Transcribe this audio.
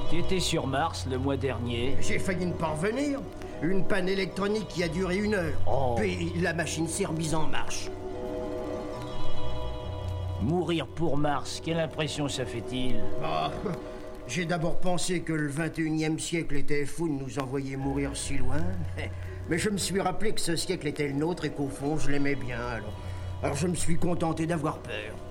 T'étais sur Mars le mois dernier. J'ai failli ne pas revenir. Une panne électronique qui a duré 1 heure. Oh. Puis la machine s'est remise en marche. Mourir pour Mars, quelle impression ça fait-il? Ah, j'ai d'abord pensé que le 21e siècle était fou de nous envoyer mourir si loin. Mais je me suis rappelé que ce siècle était le nôtre et qu'au fond, je l'aimais bien. Alors je me suis contenté d'avoir peur.